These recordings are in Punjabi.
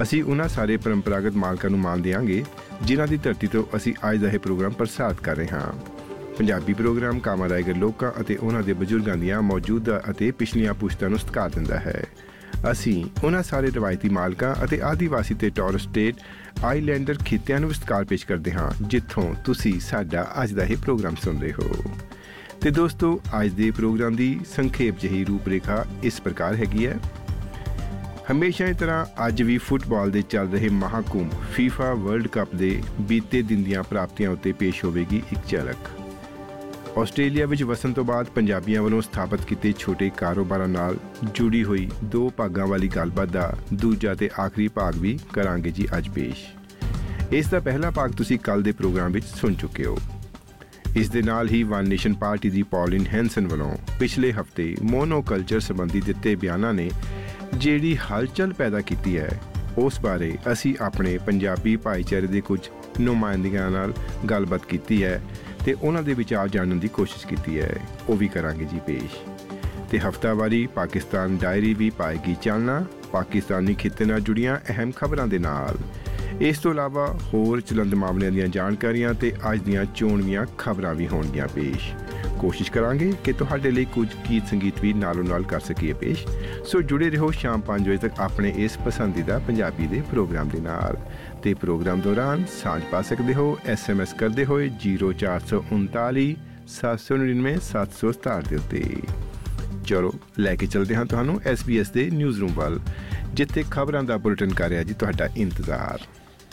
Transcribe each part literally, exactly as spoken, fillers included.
ਅਸੀਂ ਉਹਨਾਂ ਸਾਰੇ ਪਰੰਪਰਾਗਤ ਮਾਲਕਾਂ ਨੂੰ ਮਾਣ ਦਿਆਂਗੇ ਜਿਨ੍ਹਾਂ ਦੀ ਧਰਤੀ ਤੋਂ ਅਸੀਂ ਅੱਜ ਦਾ ਇਹ ਪ੍ਰੋਗਰਾਮ ਪ੍ਰਸਾਰਿਤ ਕਰ ਰਹੇ ਹਾਂ। ਪੰਜਾਬੀ ਪ੍ਰੋਗਰਾਮ ਕਾਮਾ ਰਾਏਗਰ ਲੋਕਾਂ ਅਤੇ ਉਹਨਾਂ ਦੇ ਬਜ਼ੁਰਗਾਂ ਦੀਆਂ ਮੌਜੂਦਾ ਅਤੇ ਪਿਛਲੀਆਂ ਪੁਸ਼ਤਾਂ ਨੂੰ ਸਤਿਕਾਰ ਦਿੰਦਾ ਹੈ। ਅਸੀਂ ਉਹਨਾਂ ਸਾਰੇ ਰਵਾਇਤੀ ਮਾਲਕਾਂ ਅਤੇ ਆਦੀਵਾਸੀ ਤੇ ਟੋਰਸ ਸਟੇਟ ਆਈਲੈਂਡਰ ਖਿੱਤਿਆਂ ਨੂੰ ਸਤਿਕਾਰ ਪੇਸ਼ ਕਰਦੇ ਹਾਂ ਜਿੱਥੋਂ ਤੁਸੀਂ ਸਾਡਾ ਅੱਜ ਦਾ ਇਹ ਪ੍ਰੋਗਰਾਮ ਸੁਣ ਰਹੇ ਹੋ। ਤੇ ਦੋਸਤੋ, ਅੱਜ ਦੇ ਪ੍ਰੋਗਰਾਮ ਦੀ ਸੰਖੇਪ ਜਿਹੀ ਰੂਪਰੇਖਾ ਇਸ ਪ੍ਰਕਾਰ ਹੈਗੀ ਹੈ। ਹਮੇਸ਼ਾ ਦੀ ਤਰ੍ਹਾਂ ਅੱਜ ਵੀ ਫੁੱਟਬਾਲ ਦੇ ਚੱਲ ਰਹੇ ਮਹਾਕੁੰਭ ਫੀਫਾ ਵਰਲਡ ਕੱਪ ਦੇ ਬੀਤੇ ਦਿਨ ਦੀਆਂ ਪ੍ਰਾਪਤੀਆਂ ਉੱਤੇ ਪੇਸ਼ ਹੋਵੇਗੀ ਇੱਕ ਝਲਕ। ਆਸਟ੍ਰੇਲੀਆ ਵਿੱਚ ਵਸਣ ਤੋਂ ਬਾਅਦ ਪੰਜਾਬੀਆਂ ਵੱਲੋਂ ਸਥਾਪਿਤ ਕੀਤੇ ਛੋਟੇ ਕਾਰੋਬਾਰਾਂ ਨਾਲ ਜੁੜੀ ਹੋਈ ਦੋ ਭਾਗਾਂ ਵਾਲੀ ਗੱਲਬਾਤ ਦਾ ਦੂਜਾ ਤੇ ਆਖਰੀ ਭਾਗ ਵੀ ਕਰਾਂਗੇ ਜੀ ਅੱਜ ਪੇਸ਼। ਇਸ ਦਾ ਪਹਿਲਾ ਭਾਗ ਤੁਸੀਂ ਕੱਲ੍ਹ ਦੇ ਪ੍ਰੋਗਰਾਮ ਵਿੱਚ ਸੁਣ ਚੁੱਕੇ ਹੋ। ਇਸ ਦੇ ਨਾਲ ਹੀ ਵਨ ਨੇਸ਼ਨ ਪਾਰਟੀ ਦੀ ਪੌਲਿਨ ਹੈਂਸਨ ਵੱਲੋਂ ਪਿਛਲੇ ਹਫ਼ਤੇ ਮੋਨੋਕਲਚਰ ਸੰਬੰਧੀ ਦਿੱਤੇ ਬਿਆਨਾਂ ਨੇ ਜਿਹੜੀ ਹਲਚਲ ਪੈਦਾ ਕੀਤੀ ਹੈ ਉਸ ਬਾਰੇ ਅਸੀਂ ਆਪਣੇ ਪੰਜਾਬੀ ਭਾਈਚਾਰੇ ਦੇ ਕੁਝ ਨੁਮਾਇੰਦਿਆਂ ਨਾਲ ਗੱਲਬਾਤ ਕੀਤੀ ਹੈ ਤੇ ਉਹਨਾਂ ਦੇ ਵਿਚਾਰ ਜਾਣਨ ਦੀ ਕੋਸ਼ਿਸ਼ ਕੀਤੀ ਹੈ, ਉਹ ਵੀ ਕਰਾਂਗੇ ਜੀ ਪੇਸ਼। ਤੇ ਹਫ਼ਤਾਵਾਰੀ ਪਾਕਿਸਤਾਨ ਡਾਇਰੀ ਵੀ ਪਾਏਗੀ ਚਾਨਣਾ ਪਾਕਿਸਤਾਨੀ ਖਿੱਤੇ ਨਾਲ ਜੁੜੀਆਂ ਅਹਿਮ ਖਬਰਾਂ ਦੇ ਨਾਲ। ਇਸ ਤੋਂ ਇਲਾਵਾ ਹੋਰ ਚਲੰਦ ਮਾਮਲਿਆਂ ਦੀਆਂ ਜਾਣਕਾਰੀਆਂ ਤੇ ਅੱਜ ਦੀਆਂ ਚੋਣਵੀਆਂ ਖਬਰਾਂ ਵੀ ਹੋਣਗੀਆਂ ਪੇਸ਼। ਕੋਸ਼ਿਸ਼ ਕਰਾਂਗੇ ਕਿ ਤੁਹਾਡੇ ਲਈ ਕੁਝ ਗੀਤ ਸੰਗੀਤ ਵੀ ਨਾਲੋਂ ਨਾਲ ਕਰ ਸਕੀਏ ਪੇਸ਼। ਸੋ ਜੁੜੇ ਰਹੋ ਸ਼ਾਮ ਪੰਜ ਵਜੇ ਤੱਕ ਆਪਣੇ ਇਸ ਪਸੰਦੀਦਾ ਪੰਜਾਬੀ ਦੇ ਪ੍ਰੋਗਰਾਮ ਦੇ ਨਾਲ। ਤੇ ਪ੍ਰੋਗਰਾਮ ਦੌਰਾਨ ਸਾਂਝ ਪਾ ਸਕਦੇ ਹੋ ਐਸ ਐਮ ਐਸ ਕਰਦੇ ਹੋਏ ਜ਼ੀਰੋ ਚਾਰ ਸੌ ਉਨਤਾਲੀ ਸੱਤ ਸੌ ਨੜਿਨਵੇਂ ਸੱਤ ਸੌ ਸਤਾਹਠ ਦੇ ਉੱਤੇ। ਚਲੋ ਲੈ ਕੇ ਚੱਲਦੇ ਹਾਂ ਤੁਹਾਨੂੰ ਐਸ ਬੀ ਐਸ ਦੇ ਨਿਊਜ਼ ਰੂਮ ਵੱਲ, ਜਿੱਥੇ ਖਬਰਾਂ ਦਾ ਬੁਲਟਨ ਕਰ ਰਿਹਾ ਜੀ ਤੁਹਾਡਾ ਇੰਤਜ਼ਾਰ।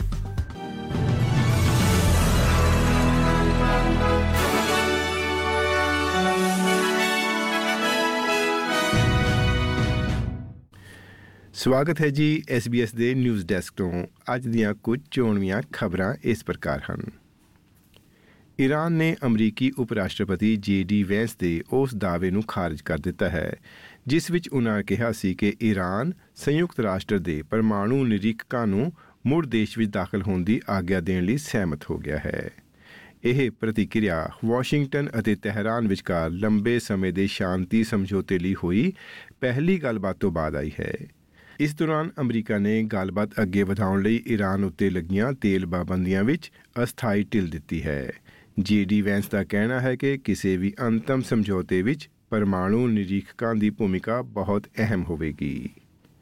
ਸਵਾਗਤ ਹੈ ਜੀ ਐਸ ਬੀ ਐਸ ਦੇ ਨਿਊਜ਼ ਡੈਸਕ ਤੋਂ। ਅੱਜ ਦੀਆਂ ਕੁਝ ਚੋਣਵੀਆਂ ਖਬਰਾਂ ਇਸ ਪ੍ਰਕਾਰ ਹਨ। ਈਰਾਨ ਨੇ ਅਮਰੀਕੀ ਉਪ ਰਾਸ਼ਟਰਪਤੀ ਜੇ ਡੀ ਵੈਂਸ ਦੇ ਉਸ ਦਾਅਵੇ ਨੂੰ ਖਾਰਜ ਕਰ ਦਿੱਤਾ ਹੈ ਜਿਸ ਵਿੱਚ ਉਨ੍ਹਾਂ ਕਿਹਾ ਸੀ ਕਿ ਈਰਾਨ ਸੰਯੁਕਤ ਰਾਸ਼ਟਰ ਦੇ ਪਰਮਾਣੂ ਨਿਰੀਖਕਾਂ ਨੂੰ ਮੁੜ ਦੇਸ਼ ਵਿੱਚ ਦਾਖਲ ਹੋਣ ਦੀ ਆਗਿਆ ਦੇਣ ਲਈ ਸਹਿਮਤ ਹੋ ਗਿਆ ਹੈ। ਇਹ ਪ੍ਰਤੀਕਿਰਿਆ ਵਾਸ਼ਿੰਗਟਨ ਅਤੇ ਤਹਿਰਾਨ ਵਿਚਕਾਰ ਲੰਬੇ ਸਮੇਂ ਦੇ ਸ਼ਾਂਤੀ ਸਮਝੌਤੇ ਲਈ ਹੋਈ ਪਹਿਲੀ ਗੱਲਬਾਤ ਤੋਂ ਬਾਅਦ ਆਈ ਹੈ। ਇਸ ਦੌਰਾਨ ਅਮਰੀਕਾ ਨੇ ਗੱਲਬਾਤ ਅੱਗੇ ਵਧਾਉਣ ਲਈ ਈਰਾਨ ਉੱਤੇ ਲੱਗੀਆਂ ਤੇਲ ਪਾਬੰਦੀਆਂ ਵਿੱਚ ਅਸਥਾਈ ਢਿੱਲ ਦਿੱਤੀ ਹੈ। ਜੇ ਡੀ ਵੈਂਸ ਦਾ ਕਹਿਣਾ ਹੈ ਕਿ ਕਿਸੇ ਵੀ ਅੰਤਮ ਸਮਝੌਤੇ ਵਿੱਚ ਪਰਮਾਣੂ ਨਿਰੀਖਕਾਂ ਦੀ ਭੂਮਿਕਾ ਬਹੁਤ ਅਹਿਮ ਹੋਵੇਗੀ।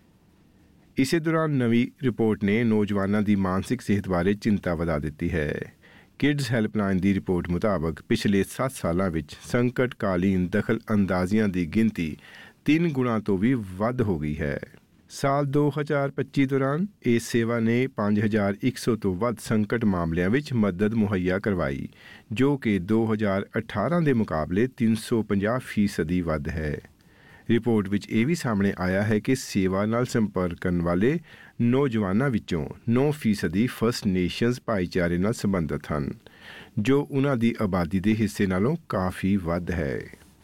ਇਸੇ ਦੌਰਾਨ ਨਵੀਂ ਰਿਪੋਰਟ ਨੇ ਨੌਜਵਾਨਾਂ ਦੀ ਮਾਨਸਿਕ ਸਿਹਤ ਬਾਰੇ ਚਿੰਤਾ ਵਧਾ ਦਿੱਤੀ ਹੈ। ਕਿਡਜ਼ ਹੈਲਪਲਾਈਨ ਦੀ ਰਿਪੋਰਟ ਮੁਤਾਬਕ ਪਿਛਲੇ ਸੱਤ ਸਾਲਾਂ ਵਿੱਚ ਸੰਕਟਕਾਲੀਨ ਦਖਲ ਅੰਦਾਜ਼ੀਆਂ ਦੀ ਗਿਣਤੀ ਤਿੰਨ ਗੁਣਾ ਤੋਂ ਵੀ ਵੱਧ ਹੋ ਗਈ ਹੈ। ਸਾਲ ਦੋ ਹਜ਼ਾਰ ਪੱਚੀ ਦੌਰਾਨ ਇਸ ਸੇਵਾ ਨੇ ਪੰਜ ਹਜ਼ਾਰ ਇੱਕ ਸੌ ਤੋਂ ਵੱਧ ਸੰਕਟ ਮਾਮਲਿਆਂ ਵਿੱਚ ਮਦਦ ਮੁਹੱਈਆ ਕਰਵਾਈ, ਜੋ ਕਿ ਦੋ ਹਜ਼ਾਰ ਅਠਾਰਾਂ ਦੇ ਮੁਕਾਬਲੇ ਤਿੰਨ ਸੌ ਪੰਜਾਹ ਫੀਸਦੀ ਵੱਧ ਹੈ। ਰਿਪੋਰਟ ਵਿੱਚ ਇਹ ਵੀ ਸਾਹਮਣੇ ਆਇਆ ਹੈ ਕਿ ਸੇਵਾ ਨਾਲ ਸੰਪਰਕ ਕਰਨ ਵਾਲੇ ਨੌਜਵਾਨਾਂ ਵਿੱਚੋਂ ਨੌ ਫੀਸਦੀ ਫਸਟ ਨੇਸ਼ਨਜ਼ ਭਾਈਚਾਰੇ ਨਾਲ ਸੰਬੰਧਿਤ ਹਨ, ਜੋ ਉਹਨਾਂ ਦੀ ਆਬਾਦੀ ਦੇ ਹਿੱਸੇ ਨਾਲੋਂ ਕਾਫੀ ਵੱਧ ਹੈ।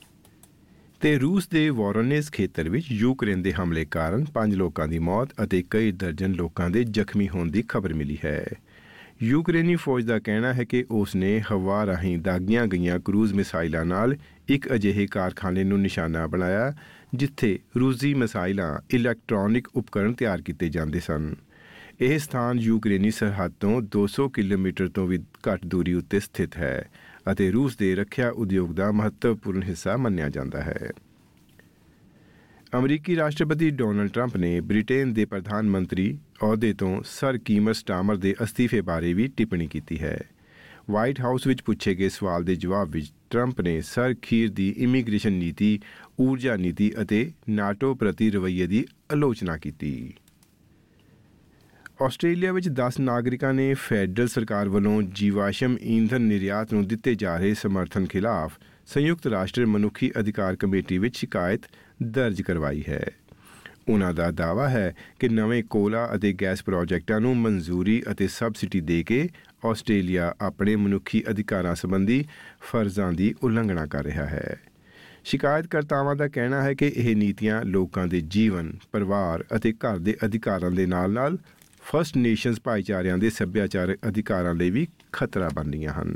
ਤੇ ਰੂਸ ਦੇ ਵੋਰੋਨੇਜ਼ ਖੇਤਰ ਵਿੱਚ ਯੂਕਰੇਨ ਦੇ ਹਮਲੇ ਕਾਰਨ ਪੰਜ ਲੋਕਾਂ ਦੀ ਮੌਤ ਅਤੇ ਕਈ ਦਰਜਨ ਲੋਕਾਂ ਦੇ ਜ਼ਖਮੀ ਹੋਣ ਦੀ ਖਬਰ ਮਿਲੀ ਹੈ। ਯੂਕਰੇਨੀ ਫੌਜ ਦਾ ਕਹਿਣਾ ਹੈ ਕਿ ਉਸ ਨੇ ਹਵਾ ਰਾਹੀਂ ਦਾਗੀਆਂ ਗਈਆਂ ਕਰੂਜ਼ ਮਿਸਾਈਲਾਂ ਨਾਲ ਇੱਕ ਅਜਿਹੇ ਕਾਰਖਾਨੇ ਨੂੰ ਨਿਸ਼ਾਨਾ ਬਣਾਇਆ ਜਿੱਥੇ ਰੂਸੀ ਮਿਸਾਈਲਾਂ ਇਲੈਕਟ੍ਰੋਨਿਕ ਉਪਕਰਨ ਤਿਆਰ ਕੀਤੇ ਜਾਂਦੇ ਸਨ। ਇਹ ਸਥਾਨ ਯੂਕਰੇਨੀ ਸਰਹੱਦ ਤੋਂ ਦੋ ਸੌ ਕਿਲੋਮੀਟਰ ਤੋਂ ਵੀ ਘੱਟ ਦੂਰੀ ਉੱਤੇ ਸਥਿਤ ਹੈ ਅਤੇ ਰੂਸ ਦੇ ਰੱਖਿਆ ਉਦਯੋਗ ਦਾ ਮਹੱਤਵਪੂਰਨ ਹਿੱਸਾ ਮੰਨਿਆ ਜਾਂਦਾ ਹੈ। ਅਮਰੀਕੀ ਰਾਸ਼ਟਰਪਤੀ ਡੋਨਲਡ ਟਰੰਪ ਨੇ ਬ੍ਰਿਟੇਨ ਦੇ ਪ੍ਰਧਾਨ ਮੰਤਰੀ ਅਹੁਦੇ ਤੋਂ ਸਰ ਕੀਮਰ ਸਟਾਰਮਰ ਦੇ ਅਸਤੀਫੇ ਬਾਰੇ ਵੀ ਟਿੱਪਣੀ ਕੀਤੀ ਹੈ। ਵਾਈਟ ਹਾਊਸ ਵਿੱਚ ਪੁੱਛੇ ਗਏ ਸਵਾਲ ਦੇ ਜਵਾਬ ਵਿੱਚ ਟਰੰਪ ਨੇ ਸਰ ਖੀਰ ਦੀ ਇਮੀਗ੍ਰੇਸ਼ਨ ਨੀਤੀ, ਊਰਜਾ ਨੀਤੀ ਅਤੇ ਨਾਟੋ ਪ੍ਰਤੀ ਰਵੱਈਏ ਦੀ ਆਲੋਚਨਾ ਕੀਤੀ। ਆਸਟ੍ਰੇਲੀਆ ਵਿੱਚ ਦਸ ਨਾਗਰਿਕਾਂ ਨੇ ਫੈਡਰਲ ਸਰਕਾਰ ਵੱਲੋਂ ਜੀਵਾਸ਼ਮ ਈਂਧਨ ਨਿਰਯਾਤ ਨੂੰ ਦਿੱਤੇ ਜਾ ਰਹੇ ਸਮਰਥਨ ਖਿਲਾਫ ਸੰਯੁਕਤ ਰਾਸ਼ਟਰ ਮਨੁੱਖੀ ਅਧਿਕਾਰ ਕਮੇਟੀ ਵਿੱਚ ਸ਼ਿਕਾਇਤ ਦਰਜ ਕਰਵਾਈ ਹੈ। ਉਨ੍ਹਾਂ ਦਾ ਦਾਅਵਾ ਹੈ ਕਿ ਨਵੇਂ ਕੋਲਾ ਅਤੇ ਗੈਸ ਪ੍ਰੋਜੈਕਟਾਂ ਨੂੰ ਮਨਜ਼ੂਰੀ ਅਤੇ ਸਬਸਿਡੀ ਦੇ ਕੇ ਆਸਟ੍ਰੇਲੀਆ ਆਪਣੇ ਮਨੁੱਖੀ ਅਧਿਕਾਰਾਂ ਸੰਬੰਧੀ ਫਰਜ਼ਾਂ ਦੀ ਉਲੰਘਣਾ ਕਰ ਰਿਹਾ ਹੈ। ਸ਼ਿਕਾਇਤਕਰਤਾਵਾਂ ਦਾ ਕਹਿਣਾ ਹੈ ਕਿ ਇਹ ਨੀਤੀਆਂ ਲੋਕਾਂ ਦੇ ਜੀਵਨ, ਪਰਿਵਾਰ ਅਤੇ ਘਰ ਦੇ ਅਧਿਕਾਰਾਂ ਦੇ ਨਾਲ-ਨਾਲ ਫਸਟ ਨੇਸ਼ਨਜ਼ ਭਾਈਚਾਰਿਆਂ ਦੇ ਸੱਭਿਆਚਾਰਕ ਅਧਿਕਾਰਾਂ ਲਈ ਵੀ ਖਤਰਾ ਬਣ ਰਹੀਆਂ ਹਨ।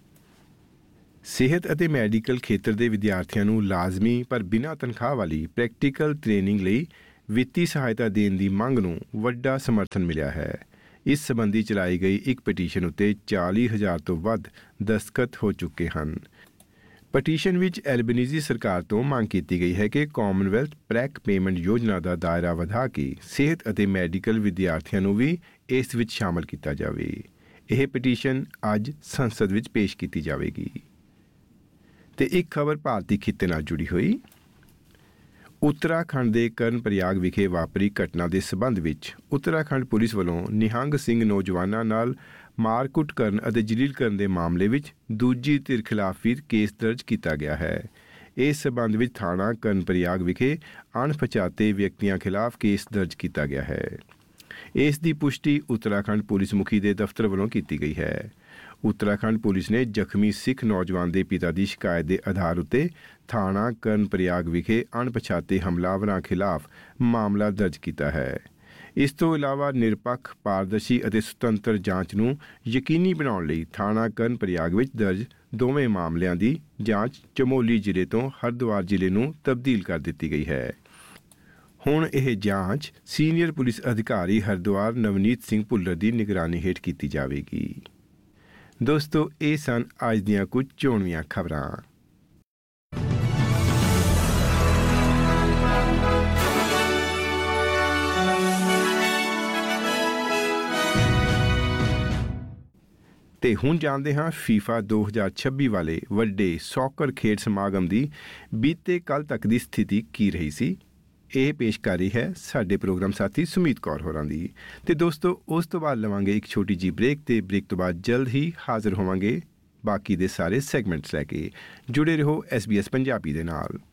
ਸਿਹਤ ਅਤੇ ਮੈਡੀਕਲ ਖੇਤਰ ਦੇ ਵਿਦਿਆਰਥੀਆਂ ਨੂੰ ਲਾਜ਼ਮੀ ਪਰ ਬਿਨਾਂ ਤਨਖਾਹ ਵਾਲੀ ਪ੍ਰੈਕਟੀਕਲ ਟ੍ਰੇਨਿੰਗ ਲਈ ਵਿੱਤੀ ਸਹਾਇਤਾ ਦੇਣ ਦੀ ਮੰਗ ਨੂੰ ਵੱਡਾ ਸਮਰਥਨ ਮਿਲਿਆ ਹੈ। ਇਸ ਸੰਬੰਧੀ ਚਲਾਈ ਗਈ ਇੱਕ ਪਟੀਸ਼ਨ ਉੱਤੇ ਚਾਲੀ ਹਜ਼ਾਰ ਤੋਂ ਵੱਧ ਦਸਤਖਤ ਹੋ ਚੁੱਕੇ ਹਨ। ਪਟੀਸ਼ਨ ਵਿੱਚ ਐਲਬਨੀਜ਼ੀ ਸਰਕਾਰ ਤੋਂ ਮੰਗ ਕੀਤੀ ਗਈ ਹੈ ਕਿ ਕਾਮਨਵੈਲਥ ਪ੍ਰੈਕ ਪੇਮੈਂਟ ਯੋਜਨਾ ਦਾ ਦਾਇਰਾ ਵਧਾ ਕੇ ਸਿਹਤ ਅਤੇ ਮੈਡੀਕਲ ਵਿਦਿਆਰਥੀਆਂ ਨੂੰ ਵੀ ਇਸ ਵਿੱਚ ਸ਼ਾਮਲ ਕੀਤਾ ਜਾਵੇ। ਇਹ ਪਟੀਸ਼ਨ ਅੱਜ ਸੰਸਦ ਵਿੱਚ ਪੇਸ਼ ਕੀਤੀ ਜਾਵੇਗੀ। ਤੇ ਇੱਕ ਖਬਰ ਭਾਰਤੀ ਖਿੱਤੇ ਨਾਲ ਜੁੜੀ ਹੋਈ। ਉੱਤਰਾਖੰਡ ਦੇ ਕਰਨ ਪ੍ਰਯਾਗ ਵਿਖੇ ਵਾਪਰੀ ਘਟਨਾ ਦੇ ਸਬੰਧ ਵਿੱਚ ਉੱਤਰਾਖੰਡ ਪੁਲਿਸ ਵੱਲੋਂ ਨਿਹੰਗ ਸਿੰਘ ਨੌਜਵਾਨਾਂ ਨਾਲ ਮਾਰਕੁੱਟ ਕਰਨ ਅਤੇ ਜਲੀਲ ਕਰਨ ਦੇ ਮਾਮਲੇ ਵਿੱਚ ਦੂਜੀ ਧਿਰ ਖਿਲਾਫ ਵੀ ਕੇਸ ਦਰਜ ਕੀਤਾ ਗਿਆ ਹੈ। ਇਸ ਸਬੰਧ ਵਿੱਚ ਥਾਣਾ ਕਰਨ ਪ੍ਰਯਾਗ ਵਿਖੇ ਅਣਪਛਾਤੇ ਵਿਅਕਤੀਆਂ ਖਿਲਾਫ ਕੇਸ ਦਰਜ ਕੀਤਾ ਗਿਆ ਹੈ। ਇਸ ਦੀ ਪੁਸ਼ਟੀ ਉੱਤਰਾਖੰਡ ਪੁਲਿਸ ਮੁਖੀ ਦੇ ਦਫ਼ਤਰ ਵੱਲੋਂ ਕੀਤੀ ਗਈ ਹੈ। ਉੱਤਰਾਖੰਡ ਪੁਲਿਸ ਨੇ ਜ਼ਖਮੀ ਸਿੱਖ ਨੌਜਵਾਨ ਦੇ ਪਿਤਾ ਦੀ ਸ਼ਿਕਾਇਤ ਦੇ ਆਧਾਰ ਉੱਤੇ ਥਾਣਾ ਕਰਨ ਪ੍ਰਯਾਗ ਵਿਖੇ ਅਣਪਛਾਤੇ ਹਮਲਾਵਰਾਂ ਖਿਲਾਫ ਮਾਮਲਾ ਦਰਜ ਕੀਤਾ ਹੈ। ਇਸ ਤੋਂ ਇਲਾਵਾ ਨਿਰਪੱਖ, ਪਾਰਦਰਸ਼ੀ ਅਤੇ ਸੁਤੰਤਰ ਜਾਂਚ ਨੂੰ ਯਕੀਨੀ ਬਣਾਉਣ ਲਈ ਥਾਣਾ ਕਰਨ ਪ੍ਰਯਾਗ ਵਿੱਚ ਦਰਜ ਦੋਵੇਂ ਮਾਮਲਿਆਂ ਦੀ ਜਾਂਚ ਚਮੋਲੀ ਜ਼ਿਲ੍ਹੇ ਤੋਂ ਹਰਿਦੁਆਰ ਜ਼ਿਲ੍ਹੇ ਨੂੰ ਤਬਦੀਲ ਕਰ ਦਿੱਤੀ ਗਈ ਹੈ। ਹੁਣ ਇਹ ਜਾਂਚ ਸੀਨੀਅਰ ਪੁਲਿਸ ਅਧਿਕਾਰੀ ਹਰਿਦੁਆਰ ਨਵਨੀਤ ਸਿੰਘ ਭੁੱਲਰ ਦੀ ਨਿਗਰਾਨੀ ਹੇਠ ਕੀਤੀ ਜਾਵੇਗੀ। ਦੋਸਤੋ, ਇਹ ਸਨ ਅੱਜ ਦੀਆਂ ਕੁਝ ਚੋਣਵੀਆਂ ਖਬਰਾਂ। ਤੇ ਹੁਣ ਜਾਣਦੇ ਹਾਂ ਫੀਫਾ ਦੋ ਹਜ਼ਾਰ ਛੱਬੀ ਵਾਲੇ ਵੱਡੇ ਸੌਕਰ ਖੇਡ ਸਮਾਗਮ ਦੀ ਬੀਤੇ ਕੱਲ੍ਹ ਤੱਕ ਦੀ ਸਥਿਤੀ ਕੀ ਰਹੀ ਸੀ। ਇਹ ਪੇਸ਼ ਕਰ ਰਹੀ ਹੈ ਸਾਡੇ ਪ੍ਰੋਗਰਾਮ ਸਾਥੀ ਸੁਮੀਤ ਕੌਰ ਹੋਰਾਂ ਦੀ। ਤੇ ਦੋਸਤੋ, ਉਸ ਤੋਂ ਬਾਅਦ ਲਵਾਂਗੇ ਇੱਕ ਛੋਟੀ ਜਿਹੀ ਬ੍ਰੇਕ, ਤੇ ਬ੍ਰੇਕ ਤੋਂ ਬਾਅਦ ਜਲਦ ਹੀ ਹਾਜ਼ਰ ਹੋਵਾਂਗੇ ਬਾਕੀ ਦੇ ਸਾਰੇ ਸੈਗਮੈਂਟਸ ਲੈ ਕੇ। ਜੁੜੇ ਰਹੋ ਐਸ ਬੀ ਐਸ ਪੰਜਾਬੀ ਦੇ ਨਾਲ।